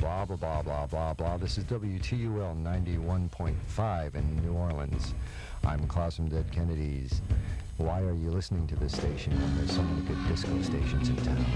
blah, blah, blah, blah, blah, blah. This is WTUL 91.5 in New Orleans. I'm Klaus from Dead Kennedys. Why are you listening to this station when there's so many good disco stations in town?